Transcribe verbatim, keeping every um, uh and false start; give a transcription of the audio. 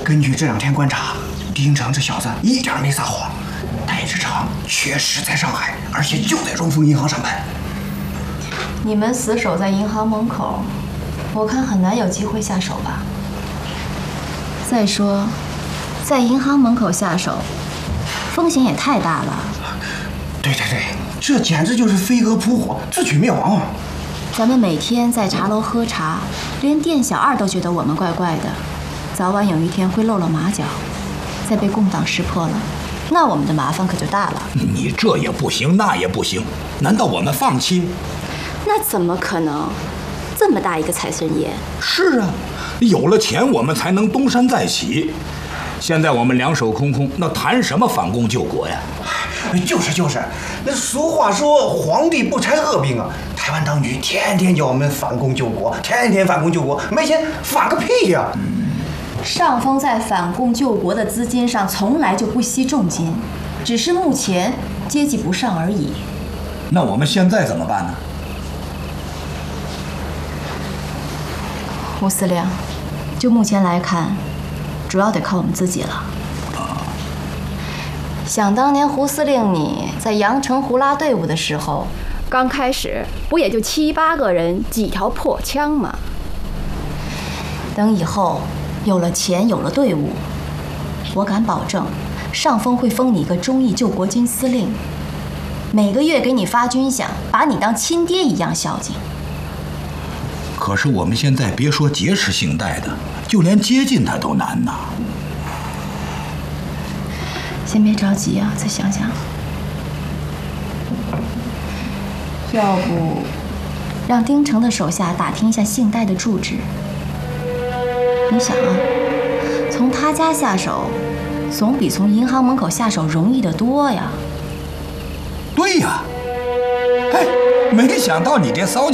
根据这两天观察，丁成这小子一点没撒谎，戴志成确实在上海，而且就在荣丰银行上班。 你们死守在银行门口，我看很难有机会下手吧。再说，在银行门口下手，风险也太大了。 对对对，这简直就是飞蛾扑火，自取灭亡啊！ 咱们每天在茶楼喝茶，连店小二都觉得我们怪怪的，早晚有一天会露了马脚，再被共党识破了，那我们的麻烦可就大了。 你这也不行，那也不行，难道我们放弃？ 那怎么可能？这么大一个财神爷。 是啊，有了钱我们才能东山再起。现在我们两手空空，那谈什么反攻救国呀？ 就是就是，那俗话说皇帝不拆恶兵啊！台湾当局天天叫我们反攻救国，天天反攻救国，没钱反个屁呀！ 上峰在反攻救国的资金上从来就不惜重金，只是目前接济不上而已。 那我们现在怎么办呢？ 胡司令，就目前来看，主要得靠我们自己了。想当年胡司令你在阳澄湖拉队伍的时候，刚开始不也就七八个人几条破枪吗？等以后有了钱有了队伍，我敢保证上峰会封你一个忠义救国军司令，每个月给你发军饷，把你当亲爹一样孝敬。 可是我们现在别说劫持姓戴的，就连接近他都难呐。 先别着急啊，再想想。要不让丁成的手下打听一下姓戴的住址。你想啊，从他家下手，总比从银行门口下手容易得多呀。 对呀，哎，没想到你这骚